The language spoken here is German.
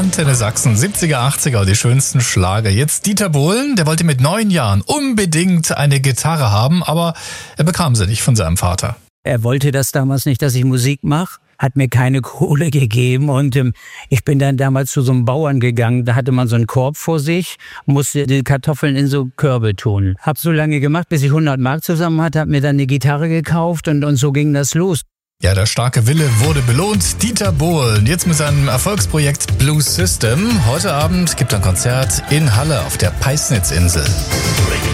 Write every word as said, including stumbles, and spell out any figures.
Antenne Sachsen, siebziger, achtziger, die schönsten Schlager. Jetzt Dieter Bohlen, der wollte mit neun Jahren unbedingt eine Gitarre haben, aber er bekam sie nicht von seinem Vater. Er wollte das damals nicht, dass ich Musik mache, hat mir keine Kohle gegeben und ähm, ich bin dann damals zu so einem Bauern gegangen, da hatte man so einen Korb vor sich, musste die Kartoffeln in so Körbe tun. Hab so lange gemacht, bis ich hundert Mark zusammen hatte, hab mir dann eine Gitarre gekauft und, und so ging das los. Ja, der starke Wille wurde belohnt. Dieter Bohlen, jetzt mit seinem Erfolgsprojekt Blues System. Heute Abend gibt er ein Konzert in Halle auf der Peisnitzinsel.